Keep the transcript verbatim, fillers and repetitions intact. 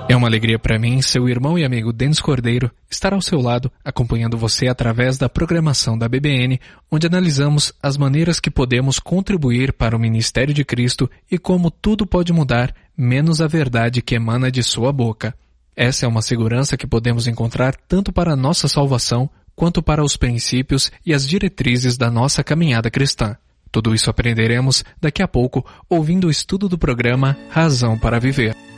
É uma alegria para mim, seu irmão e amigo Denis Cordeiro, estar ao seu lado, acompanhando você através da programação da B B N, onde analisamos as maneiras que podemos contribuir para o ministério de Cristo e como tudo pode mudar, menos a verdade que emana de sua boca. Essa é uma segurança que podemos encontrar tanto para a nossa salvação, quanto para os princípios e as diretrizes da nossa caminhada cristã. Tudo isso aprenderemos daqui a pouco, ouvindo o estudo do programa Razão para Viver.